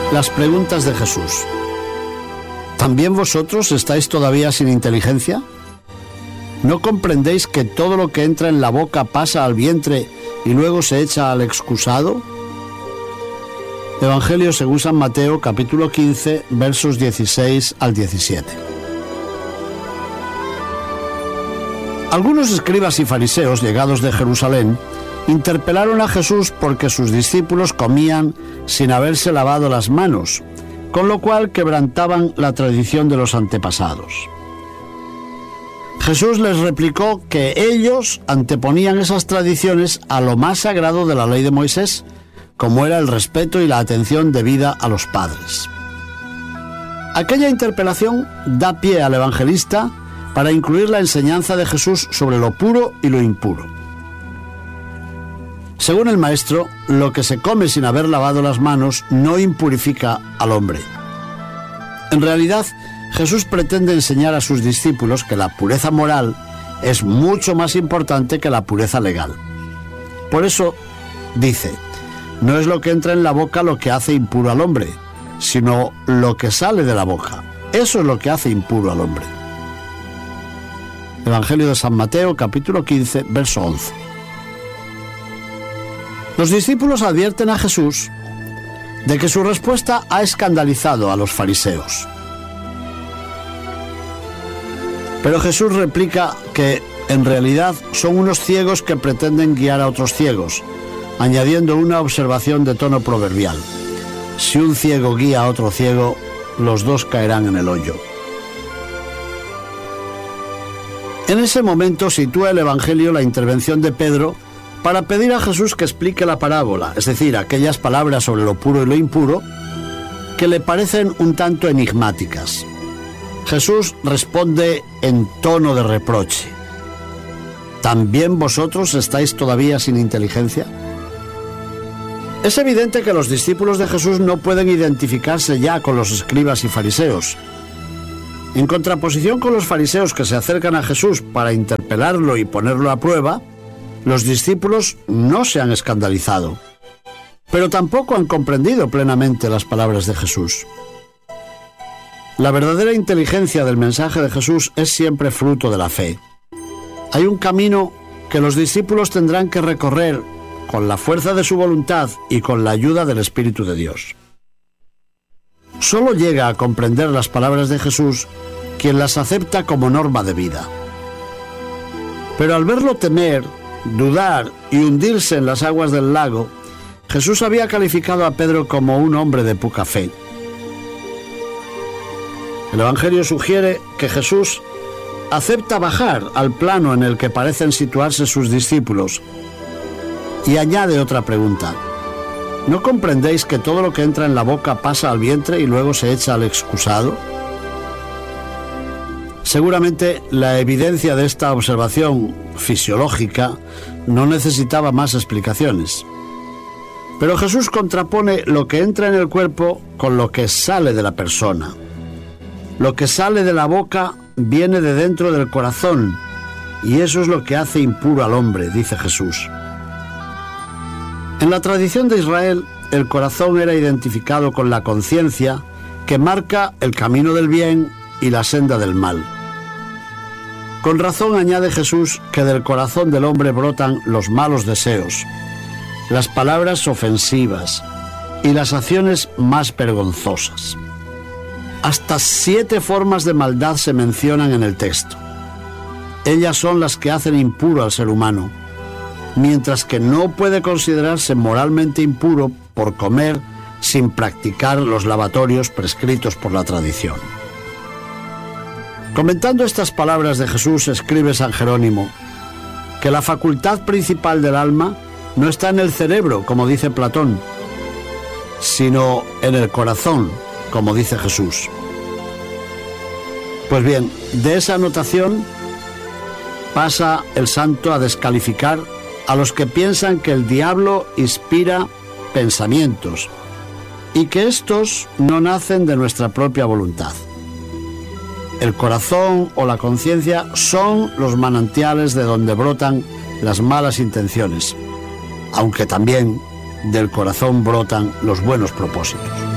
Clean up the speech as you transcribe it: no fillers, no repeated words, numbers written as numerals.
Las preguntas de Jesús. ¿También vosotros estáis todavía sin inteligencia? ¿No comprendéis que todo lo que entra en la boca pasa al vientre y luego se echa al excusado? Evangelio según San Mateo, capítulo 15, versos 16 al 17. Algunos escribas y fariseos llegados de Jerusalén interpelaron a Jesús porque sus discípulos comían sin haberse lavado las manos, con lo cual quebrantaban la tradición de los antepasados. Jesús les replicó que ellos anteponían esas tradiciones a lo más sagrado de la ley de Moisés, como era el respeto y la atención debida a los padres. Aquella interpelación da pie al evangelista para incluir la enseñanza de Jesús sobre lo puro y lo impuro. Según el maestro, lo que se come sin haber lavado las manos no impurifica al hombre. En realidad, Jesús pretende enseñar a sus discípulos que la pureza moral es mucho más importante que la pureza legal. Por eso, dice, no es lo que entra en la boca lo que hace impuro al hombre, sino lo que sale de la boca. Eso es lo que hace impuro al hombre. Evangelio de San Mateo, capítulo 15, verso 11. Los discípulos advierten a Jesús de que su respuesta ha escandalizado a los fariseos. Pero Jesús replica que en realidad son unos ciegos que pretenden guiar a otros ciegos, añadiendo una observación de tono proverbial. Si un ciego guía a otro ciego, los dos caerán en el hoyo. En ese momento sitúa el Evangelio la intervención de Pedro para pedir a Jesús que explique la parábola, es decir, aquellas palabras sobre lo puro y lo impuro que le parecen un tanto enigmáticas. Jesús responde en tono de reproche. ¿También vosotros estáis todavía sin inteligencia? Es evidente que los discípulos de Jesús no pueden identificarse ya con los escribas y fariseos. En contraposición con los fariseos que se acercan a Jesús para interpelarlo y ponerlo a prueba, los discípulos no se han escandalizado, pero tampoco han comprendido plenamente las palabras de Jesús. La verdadera inteligencia del mensaje de Jesús es siempre fruto de la fe. Hay un camino que los discípulos tendrán que recorrer con la fuerza de su voluntad y con la ayuda del Espíritu de Dios. Solo llega a comprender las palabras de Jesús quien las acepta como norma de vida. Pero al verlo temer, dudar y hundirse en las aguas del lago, Jesús había calificado a Pedro como un hombre de poca fe. El Evangelio sugiere que Jesús acepta bajar al plano en el que parecen situarse sus discípulos y añade otra pregunta. ¿No comprendéis que todo lo que entra en la boca pasa al vientre y luego se echa al excusado? Seguramente la evidencia de esta observación fisiológica no necesitaba más explicaciones. Pero Jesús contrapone lo que entra en el cuerpo con lo que sale de la persona. Lo que sale de la boca viene de dentro del corazón, y eso es lo que hace impuro al hombre, dice Jesús. En la tradición de Israel, el corazón era identificado con la conciencia que marca el camino del bien y la senda del mal. Con razón añade Jesús que del corazón del hombre brotan los malos deseos, las palabras ofensivas y las acciones más vergonzosas. Hasta 7 formas de maldad se mencionan en el texto. Ellas son las que hacen impuro al ser humano, mientras que no puede considerarse moralmente impuro por comer sin practicar los lavatorios prescritos por la tradición. Comentando estas palabras de Jesús, escribe San Jerónimo que la facultad principal del alma no está en el cerebro, como dice Platón, sino en el corazón, como dice Jesús. Pues bien, de esa anotación pasa el santo a descalificar a los que piensan que el diablo inspira pensamientos y que estos no nacen de nuestra propia voluntad. El corazón o la conciencia son los manantiales de donde brotan las malas intenciones, aunque también del corazón brotan los buenos propósitos.